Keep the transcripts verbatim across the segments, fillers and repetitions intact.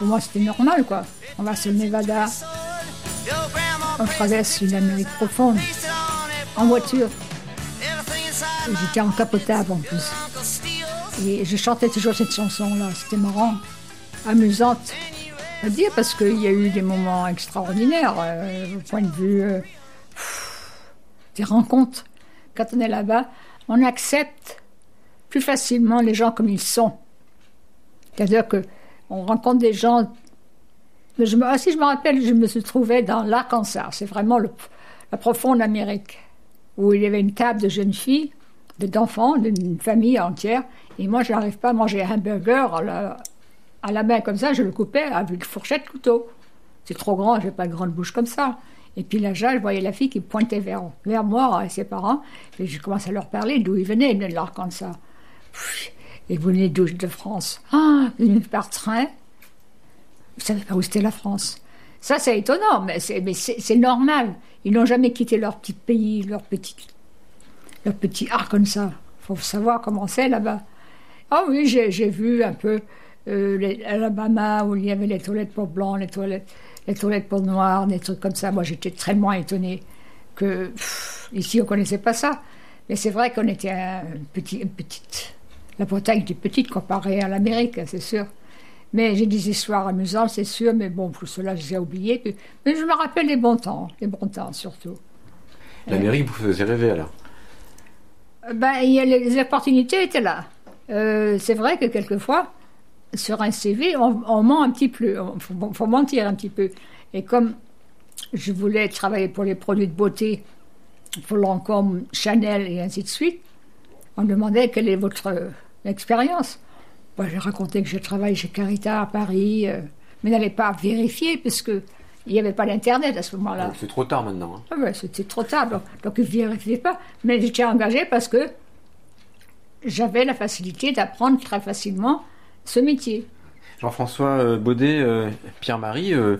Pour moi, c'était normal, quoi. On va sur le Nevada, on traverse une Amérique profonde, en voiture. Et j'étais encapotable en plus. Et je chantais toujours cette chanson-là, c'était marrant, amusante à dire, parce qu'il y a eu des moments extraordinaires, euh, au point de vue euh, pff, des rencontres. Quand on est là-bas, on accepte plus facilement les gens comme ils sont. C'est-à-dire qu'on rencontre des gens... Je me, ah, si je me rappelle, je me suis trouvée dans l'Arkansas, c'est vraiment le, la profonde Amérique, où il y avait une table de jeunes filles, d'enfants, d'une famille entière, et moi, je n'arrive pas à manger un hamburger à la, à la main comme ça, je le coupais avec une fourchette couteau. C'est trop grand, je n'ai pas de grande bouche comme ça. Et puis là, je voyais la fille qui pointait vers, vers moi et ses parents, et je commençais à leur parler d'où ils venaient, ils venaient de l'Arkansas. Et vous venez d'où? De France. Ah, vous venez par train? Vous ne savez pas où c'était la France. Ça, c'est étonnant, mais c'est, mais c'est, c'est normal. Ils n'ont jamais quitté leur petit pays, leur petit, leur petit Arkansas. Il faut savoir comment c'est là-bas. Ah oui, j'ai, j'ai vu un peu euh, les, l'Alabama, où il y avait les toilettes pour blancs, les toilettes, les toilettes pour noirs, des trucs comme ça. Moi, j'étais très moins étonnée que... Pff, ici, on ne connaissait pas ça. Mais c'est vrai qu'on était un petit, une petite... La Bretagne était petite comparée à l'Amérique, c'est sûr. Mais j'ai des histoires amusantes, c'est sûr, mais bon, pour cela, je les ai oubliées. Mais je me rappelle les bons temps, les bons temps surtout. L'Amérique vous faisait rêver alors? Ben, il y a les, les opportunités étaient là. Euh, c'est vrai que quelquefois, sur un C V, on, on ment un petit peu, il faut, faut mentir un petit peu. Et comme je voulais travailler pour les produits de beauté, pour Lancôme, Chanel et ainsi de suite, on me demandait quelle est votre euh, expérience. Bon, j'ai raconté que je travaille chez Carita à Paris, euh, mais n'allez pas vérifier, parce qu'il n'y avait pas d'Internet à ce moment-là. Donc c'est trop tard maintenant. Hein. Ah ben, c'était trop tard, donc, donc ils ne vérifiaient pas. Mais j'étais engagée parce que j'avais la facilité d'apprendre très facilement ce métier. Jean-François Baudet, euh, Pierre-Marie, euh,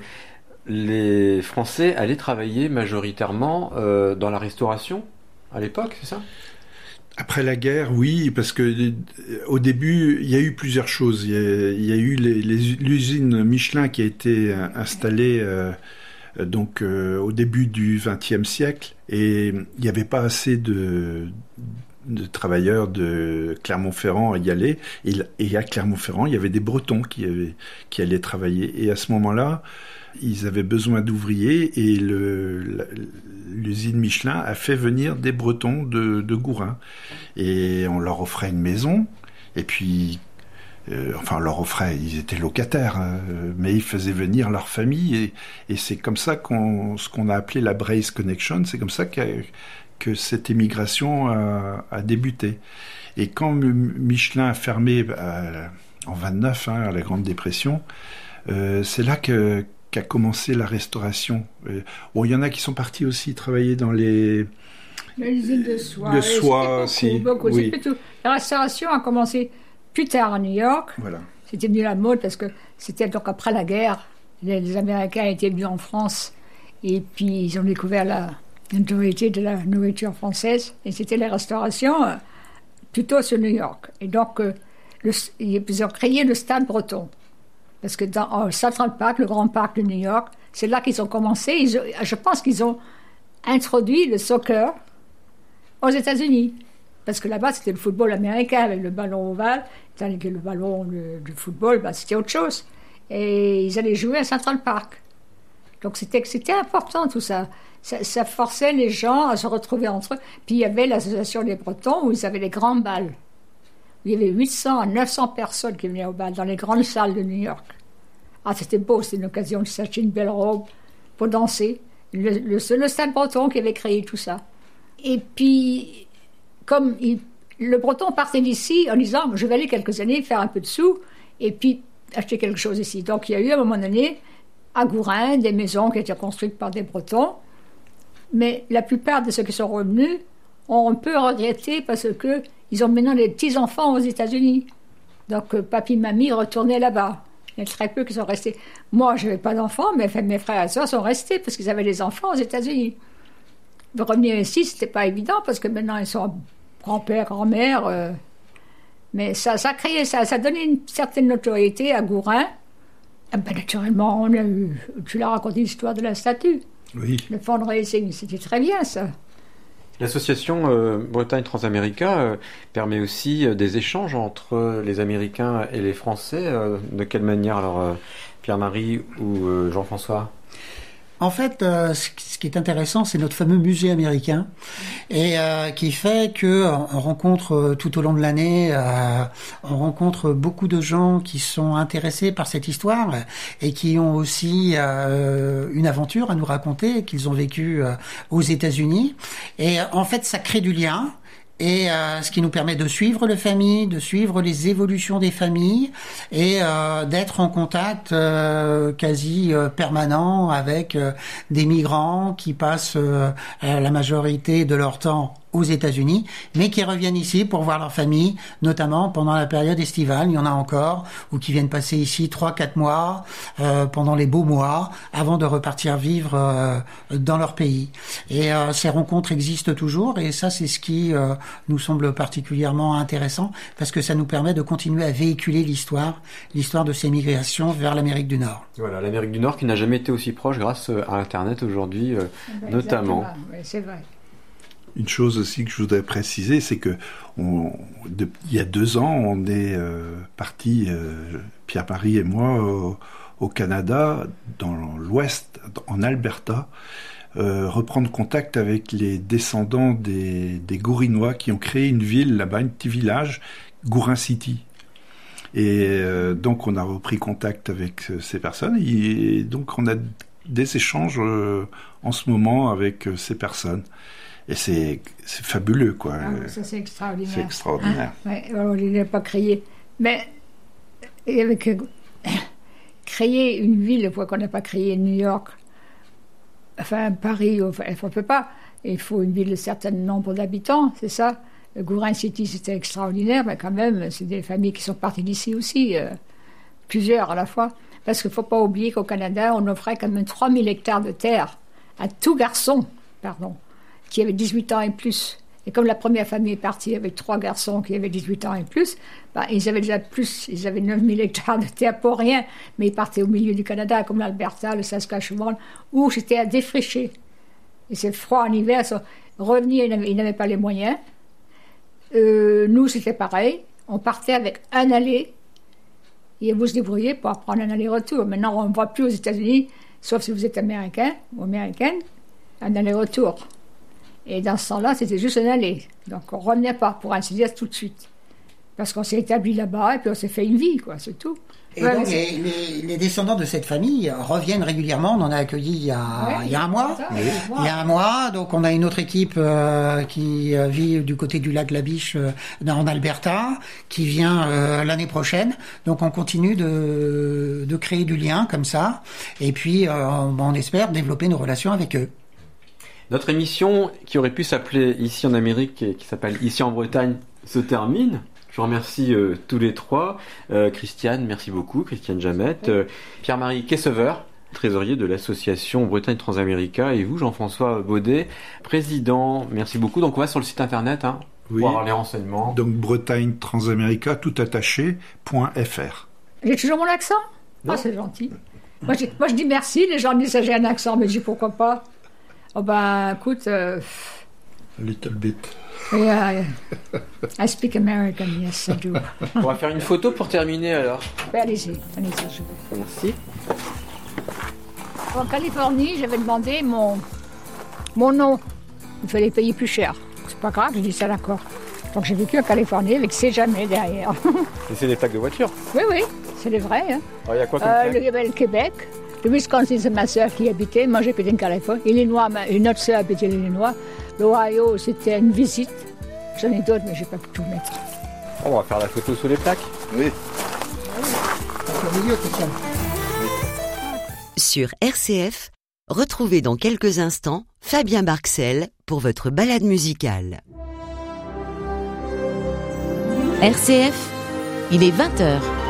les Français allaient travailler majoritairement euh, dans la restauration à l'époque, c'est ça? Après la guerre, oui, parce que euh, au début, il y a eu plusieurs choses. Il y a, il y a eu les, les, l'usine Michelin qui a été euh, installée euh, donc euh, au début du vingtième siècle, et il n'y avait pas assez de, de travailleurs de Clermont-Ferrand à y aller. Et, et à Clermont-Ferrand, il y avait des Bretons qui, avaient, qui allaient travailler. Et à ce moment-là, ils avaient besoin d'ouvriers, et le, la, l'usine Michelin a fait venir des Bretons de, de Gourin. Et on leur offrait une maison, et puis, euh, enfin, on leur offrait, ils étaient locataires, hein, mais ils faisaient venir leur famille, et, et c'est comme ça qu'on, ce qu'on a appelé la Braze Connection, c'est comme ça que, que cette émigration a, a débuté. Et quand Michelin a fermé euh, en vingt-neuf, hein, à la Grande Dépression, euh, c'est là que qu'a commencé la restauration. Euh, bon, il y en a qui sont partis aussi travailler dans les... L'usine de soie. Le soie, si. Beaucoup, beaucoup. Oui. Tout. La restauration a commencé plus tard à New York. Voilà. C'était venu la mode parce que c'était donc après la guerre. Les, les Américains étaient venus en France et puis ils ont découvert la notoriété de la nourriture française. Et c'était la restauration euh, plutôt sur New York. Et donc, euh, le, ils ont créé le Stade Breton. Parce que dans oh, Central Park, le grand parc de New York, c'est là qu'ils ont commencé. Ils ont, je pense qu'ils ont introduit le soccer aux États-Unis. Parce que là-bas, c'était le football américain avec le ballon ovale, tandis que le ballon de, de football, ben, c'était autre chose. Et ils allaient jouer à Central Park. Donc c'était, c'était important tout ça. ça. Ça forçait les gens à se retrouver entre eux. Puis il y avait l'association des Bretons où ils avaient les grands bals. Il y avait huit cents à neuf cents personnes qui venaient au bal dans les grandes salles de New York. Ah, c'était beau, c'était une occasion de s'acheter une belle robe pour danser. Le, le, c'est le Stade Breton qui avait créé tout ça. Et puis, comme il, le Breton partait d'ici en disant « je vais aller quelques années faire un peu de sous et puis acheter quelque chose ici ». Donc il y a eu à un moment donné, à Gourin, des maisons qui étaient construites par des Bretons. Mais la plupart de ceux qui sont revenus ont un peu regretté parce que ils ont maintenant des petits-enfants aux États-Unis. Donc, euh, papy et mamie retournaient là-bas. Il y a très peu qui sont restés. Moi, je n'avais pas d'enfants, mais mes frères et sœurs sont restés parce qu'ils avaient des enfants aux États-Unis. De revenir ici, ce n'était pas évident parce que maintenant, ils sont grand-père, grand-mère. Euh, mais ça, ça créait, ça, ça donnait une certaine notoriété à Gourin Ah ben, naturellement, on a eu, tu l'as raconté l'histoire de la statue. Oui. Le fundraising, c'était très bien ça. L'association euh, Bretagne Transamérica euh, permet aussi euh, des échanges entre les Américains et les Français. Euh, de quelle manière, alors, euh, Pierre-Marie ou euh, Jean-François ? En fait, euh, ce qui est intéressant, c'est notre fameux musée américain, et euh, qui fait que on rencontre euh, tout au long de l'année, euh, on rencontre beaucoup de gens qui sont intéressés par cette histoire et qui ont aussi euh, une aventure à nous raconter qu'ils ont vécu euh, aux États-Unis. Et en fait, ça crée du lien. Et euh, ce qui nous permet de suivre les familles, de suivre les évolutions des familles et euh, d'être en contact euh, quasi euh, permanent avec euh, des migrants qui passent euh, la majorité de leur temps aux États-Unis, mais qui reviennent ici pour voir leur famille, notamment pendant la période estivale. Il y en a encore, ou qui viennent passer ici trois, quatre mois euh, pendant les beaux mois, avant de repartir vivre euh, dans leur pays. Et euh, ces rencontres existent toujours, et ça, c'est ce qui euh, nous semble particulièrement intéressant, parce que ça nous permet de continuer à véhiculer l'histoire, l'histoire de ces migrations vers l'Amérique du Nord. Voilà, l'Amérique du Nord qui n'a jamais été aussi proche grâce à Internet aujourd'hui, euh, ben, notamment. Oui, c'est vrai. Une chose aussi que je voudrais préciser, c'est que on, de, il y a deux ans, on est euh, partis, euh, Pierre-Marie et moi, au, au Canada, dans l'Ouest, en Alberta, euh, reprendre contact avec les descendants des, des Gourinois qui ont créé une ville là-bas, un petit village, Gourin City. Et euh, donc on a repris contact avec ces personnes, et donc on a des échanges euh, en ce moment avec euh, ces personnes. Et c'est, c'est fabuleux, quoi. Ah, ça, c'est extraordinaire. C'est extraordinaire. Ah, ouais, alors, il n'a pas créé. Mais, avec, euh, créer une ville, une fois qu'on n'a pas créé New York, enfin, Paris, enfin, on ne peut pas. Il faut une ville de certain nombre d'habitants, c'est ça. Le Gourin City, c'était extraordinaire, mais quand même, c'est des familles qui sont parties d'ici aussi, euh, plusieurs à la fois. Parce qu'il ne faut pas oublier qu'au Canada, on offrait quand même trois mille hectares de terre à tout garçon, pardon, qui avait dix-huit ans et plus. Et comme la première famille est partie avec trois garçons qui avaient dix-huit ans et plus, ben, ils avaient déjà plus, ils avaient neuf mille hectares de terre pour rien, mais ils partaient au milieu du Canada, comme l'Alberta, le Saskatchewan, où c'était à défricher. Et c'est froid en hiver, ça, revenir, ils n'avaient, ils n'avaient pas les moyens. Euh, nous, c'était pareil. On partait avec un aller, et vous se débrouillez pour prendre un aller-retour. Maintenant, on ne voit plus aux États-Unis, sauf si vous êtes américain ou américaine, un aller-retour. Et dans ce temps-là, c'était juste un aller. Donc on ne revenait pas, pour ainsi dire, tout de suite. Parce qu'on s'est établi là-bas et puis on s'est fait une vie, quoi, c'est tout. Et ouais, donc les, les, les descendants de cette famille reviennent régulièrement. On en a accueilli il y a, ouais, il y a un mois. Ça, oui. Il y a un mois. Donc on a une autre équipe euh, qui euh, vit du côté du lac La Biche euh, en Alberta, qui vient euh, l'année prochaine. Donc on continue de, de créer du lien comme ça. Et puis euh, on espère développer nos relations avec eux. Notre émission, qui aurait pu s'appeler Ici en Amérique et qui s'appelle Ici en Bretagne, se termine. Je vous remercie euh, tous les trois. Euh, Christiane, merci beaucoup. Christiane Jamette. Euh, Pierre-Marie Kessever, trésorier de l'association Bretagne Transamérica. Et vous, Jean-François Baudet, président. Merci beaucoup. Donc on va sur le site internet hein, oui. pour avoir les renseignements. Donc Bretagne Transamérica, tout attaché, point .fr. J'ai toujours mon accent ? Ah, c'est gentil. Moi je, moi, je dis merci. Les gens disent que j'ai un accent, mais je dis pourquoi pas. Oh ben, écoute... Euh... A little bit. Yeah, I speak American, yes, I do. On va faire une photo pour terminer, alors. Ben, allez-y, allez-y. Je... Merci. En Californie, j'avais demandé mon, mon nom. Il fallait payer plus cher. C'est pas grave, j'ai dit ça, d'accord. Donc j'ai vécu en Californie avec C'est jamais derrière. Et c'est des tags de voiture ? Oui, oui, c'est les vrais. Hein. Alors, il y a quoi comme euh, tag ? le, ben, le Québec. Le Wisconsin, c'est ma soeur qui y habitait. Moi, j'habitais en Californie. Illinois, ma, une autre soeur habitait l'Illinois. L'Ohio, c'était une visite. J'en ai d'autres, mais je n'ai pas pu tout mettre. On va faire la photo sous les plaques. Oui. Sur R C F, retrouvez dans quelques instants Fabien Barxel pour votre balade musicale. R C F, il est vingt heures.